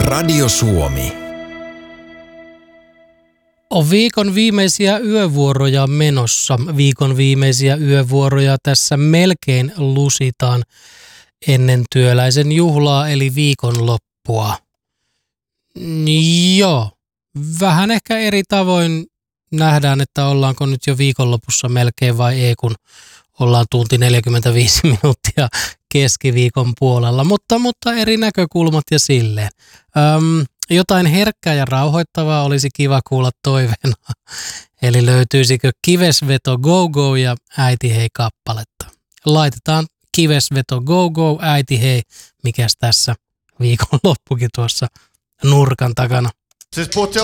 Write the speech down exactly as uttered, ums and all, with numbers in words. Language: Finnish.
Radio Suomi. On viikon viimeisiä yövuoroja menossa. Viikon viimeisiä yövuoroja tässä melkein lusitaan ennen työläisen juhlaa eli viikonloppua. Joo, vähän ehkä eri tavoin nähdään, että ollaanko nyt jo viikonlopussa melkein vai ei, kun ollaan tunti neljäkymmentäviisi minuuttia keskiviikon puolella, mutta, mutta eri näkökulmat ja silleen. Öm, jotain herkkää ja rauhoittavaa olisi kiva kuulla toiveena. Eli löytyisikö Kivesveto Go Go ja Äiti hei kappaletta. Laitetaan Kivesveto Go Go, Äiti hei, mikäs tässä viikonloppukin tuossa nurkan takana.